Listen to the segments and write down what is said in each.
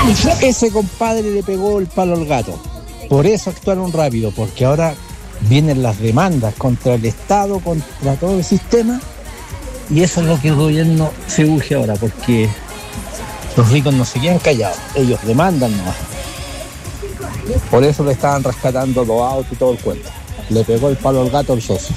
Ese compadre le pegó el palo al gato. Por eso actuaron rápido, porque ahora vienen las demandas contra el Estado, contra todo el sistema, y eso es lo que el gobierno se urge ahora, porque los ricos no se quedan callados, ellos demandan nomás. Por eso le estaban rescatando los autos y todo el cuento. Le pegó el palo al gato al socio.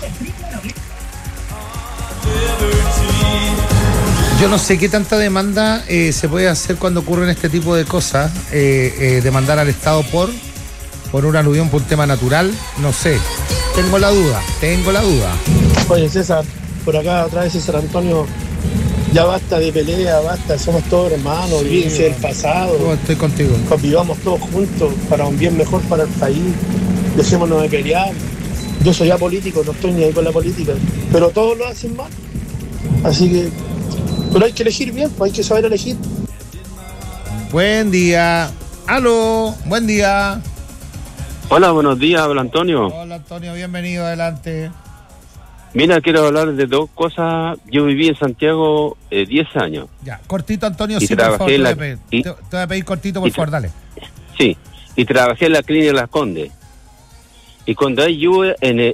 Yo no sé qué tanta demanda se puede hacer cuando ocurren este tipo de cosas. Demandar al Estado por una alusión, por un tema natural, no sé. Tengo la duda. Oye, César, por acá otra vez César Antonio, ya basta de pelea, basta, somos todos hermanos, olvídense del pasado. Yo estoy contigo. Convivamos todos juntos para un bien mejor para el país. Dejémonos de pelear. Yo soy apolítico, no estoy ni ahí con la política, pero todos lo hacen mal. Así que, pero hay que elegir bien, pues hay que saber elegir. Buen día. Aló, buen día. Hola, buenos días, habla Antonio. Hola Antonio, bienvenido, adelante. Mira, quiero hablar de dos cosas. Yo viví en Santiago 10 años. Ya, cortito Antonio, y sí, por favor, trabajé te voy a pedir cortito, por favor, dale. Sí, y trabajé en la clínica Las Condes. Y cuando hay lluvia en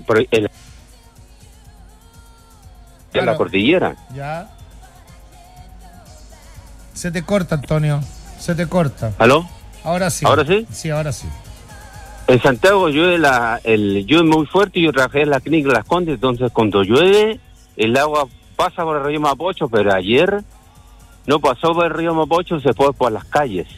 la cordillera. Ya. Se te corta, Antonio, se te corta. ¿Aló? Ahora sí. ¿Ahora sí? Sí, ahora sí. En Santiago llueve muy fuerte y yo trabajé en la clínica Las Condes, entonces cuando llueve el agua pasa por el río Mapocho, pero ayer no pasó por el río Mapocho, se fue por las calles.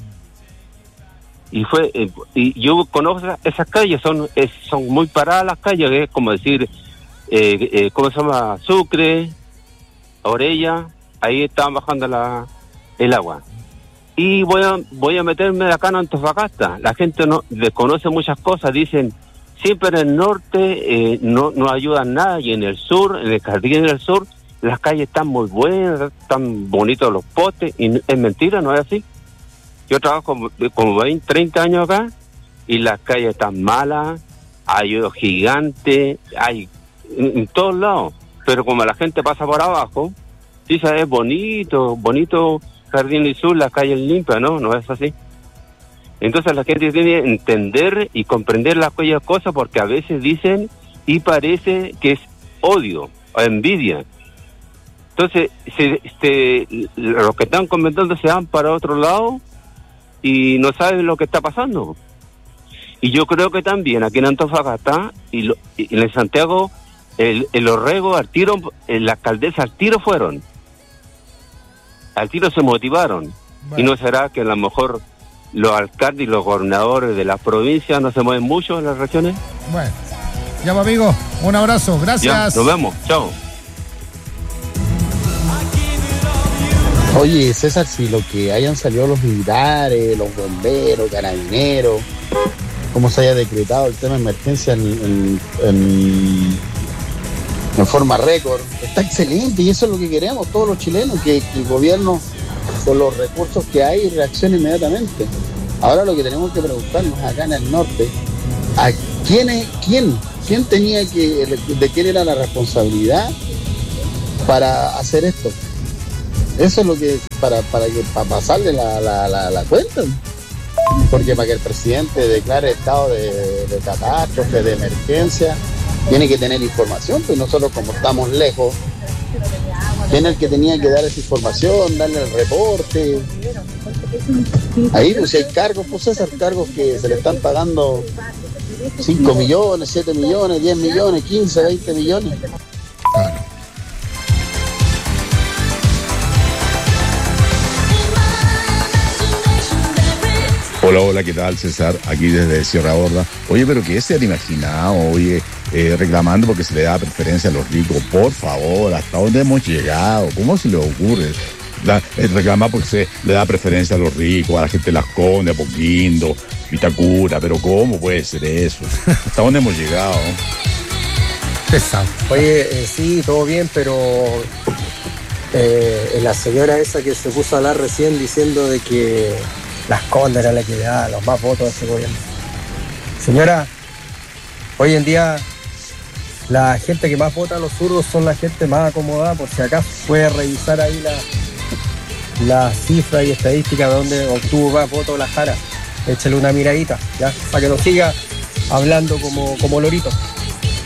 Y yo conozco esas calles, son muy paradas las calles, es como decir, ¿cómo se llama? Sucre, Orella, ahí estaban bajando el agua. Y voy a meterme de acá en Antofagasta. La gente no desconoce muchas cosas, dicen, siempre en el norte no ayudan nada, y en el sur, en el jardín del sur, las calles están muy buenas, están bonitos los postes, y es mentira, no es así. Yo trabajo como 20, 30 años acá, y las calles están malas, hay hoyos gigantes, hay en todos lados, pero como la gente pasa por abajo, sí, es bonito Jardín del Sur, las calles limpias, ¿no? Es así. Entonces la gente tiene que entender y comprender las cosas, porque a veces dicen y parece que es odio o envidia. Entonces los que están comentando se van para otro lado y no saben lo que está pasando. Y yo creo que también aquí en Antofagasta y en Santiago, el Orrego al tiro, la alcaldesa al tiro fueron. Al tiro se motivaron. Bueno. Y no será que a lo mejor los alcaldes y los gobernadores de las provincias no se mueven mucho en las regiones. Bueno, ya va, amigo, un abrazo, gracias. Ya, nos vemos, chao. Oye, César, si lo que hayan salido los militares, los bomberos, carabineros, cómo se haya decretado el tema de emergencia en forma récord, está excelente, y eso es lo que queremos todos los chilenos, que el gobierno con los recursos que hay reaccione inmediatamente. Ahora lo que tenemos que preguntarnos acá en el norte, ¿a quién tenía de quién era la responsabilidad para hacer esto? Eso es lo que para pasarle la cuenta, porque para que el presidente declare estado de catástrofe, de emergencia, tiene que tener información, pues nosotros, como estamos lejos, ¿quién es el que tenía que dar esa información, darle el reporte? Ahí pues hay cargos, pues César, cargos que se le están pagando 5 millones, 7 millones, 10 millones, 15, 20 millones. Claro. Hola, ¿qué tal, César? Aquí desde Sierra Gorda. Oye, pero ¿qué se han imaginado? Oye, reclamando porque se le da preferencia a los ricos. Por favor, ¿hasta dónde hemos llegado? ¿Cómo se le ocurre reclamar porque se le da preferencia a los ricos, a la gente de Las Condes, a Poquindo, Vitacura? Pero ¿cómo puede ser eso? ¿Hasta dónde hemos llegado? Oye, sí, todo bien, pero la señora esa que se puso a hablar recién diciendo de que Las Condes era la que da los más votos de ese gobierno. Señora, hoy en día la gente que más vota a los zurdos son la gente más acomodada, por si acaso puede revisar ahí las cifras y estadísticas de donde obtuvo más votos la Jara. Échale una miradita, ¿ya? Para que no siga hablando como lorito.